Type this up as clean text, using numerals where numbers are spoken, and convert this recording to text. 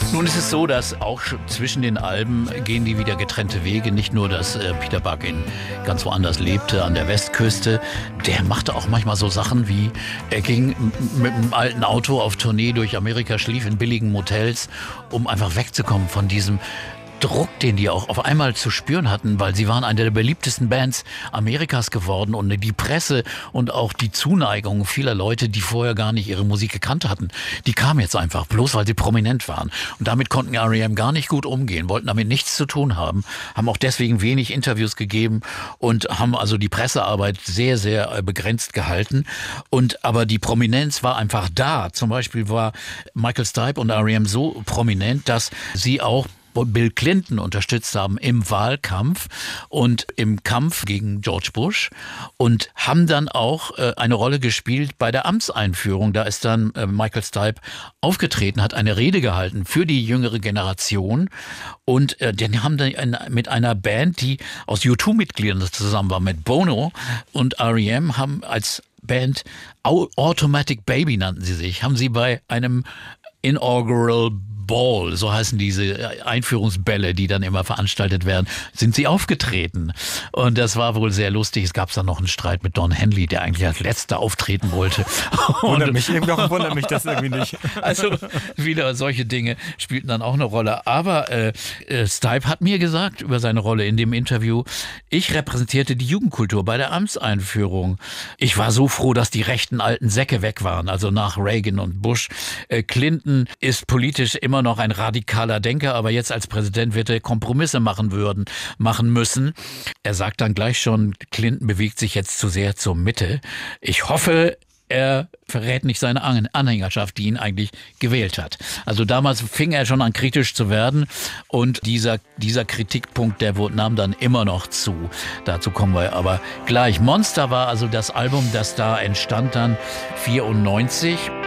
Nun ist es so, dass auch zwischen den Alben gehen die wieder getrennte Wege. Nicht nur, dass Peter Buck ganz woanders lebte, an der Westküste. Der machte auch manchmal so Sachen wie, er ging mit einem alten Auto auf Tournee durch Amerika, schlief in billigen Motels, um einfach wegzukommen von diesem Druck, den die auch auf einmal zu spüren hatten, weil sie waren eine der beliebtesten Bands Amerikas geworden und die Presse und auch die Zuneigung vieler Leute, die vorher gar nicht ihre Musik gekannt hatten, die kam jetzt einfach, bloß weil sie prominent waren. Und damit konnten R.E.M. gar nicht gut umgehen, wollten damit nichts zu tun haben auch deswegen wenig Interviews gegeben und haben also die Pressearbeit sehr, sehr begrenzt gehalten. Aber die Prominenz war einfach da. Zum Beispiel war Michael Stipe und R.E.M. so prominent, dass sie auch Bill Clinton unterstützt haben im Wahlkampf und im Kampf gegen George Bush und haben dann auch eine Rolle gespielt bei der Amtseinführung. Da ist dann Michael Stipe aufgetreten, hat eine Rede gehalten für die jüngere Generation und den haben dann mit einer Band, die aus U2-Mitgliedern zusammen war, mit Bono und R.E.M. haben als Band Automatic Baby nannten sie sich, haben sie bei einem Inaugural Ball, so heißen diese Einführungsbälle, die dann immer veranstaltet werden, sind sie aufgetreten. Und das war wohl sehr lustig. Es gab dann noch einen Streit mit Don Henley, der eigentlich als Letzter auftreten wollte. Wundert mich das irgendwie nicht. Also wieder solche Dinge spielten dann auch eine Rolle. Aber Stipe hat mir gesagt über seine Rolle in dem Interview, ich repräsentierte die Jugendkultur bei der Amtseinführung. Ich war so froh, dass die rechten alten Säcke weg waren, also nach Reagan und Bush. Clinton ist politisch immer noch ein radikaler Denker, aber jetzt als Präsident wird er Kompromisse machen müssen. Er sagt dann gleich schon, Clinton bewegt sich jetzt zu sehr zur Mitte. Ich hoffe, er verrät nicht seine Anhängerschaft, die ihn eigentlich gewählt hat. Also damals fing er schon an, kritisch zu werden und dieser Kritikpunkt, nahm dann immer noch zu. Dazu kommen wir aber gleich. Monster war also das Album, das da entstand dann 94.